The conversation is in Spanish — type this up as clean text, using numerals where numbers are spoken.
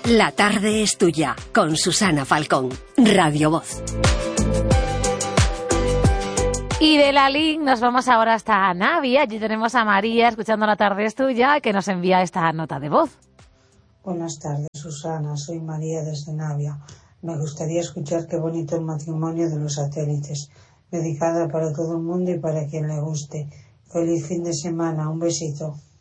La tarde es tuya, con Susana Falcón, Radio Voz. Y de la link nos vamos ahora hasta Navia. Allí tenemos a María, escuchando La tarde es tuya, que nos envía esta nota de voz. Buenas tardes, Susana. Soy María desde Navia. Me gustaría escuchar Qué bonito el matrimonio de los satélites, dedicada para todo el mundo y para quien le guste. Feliz fin de semana. Un besito.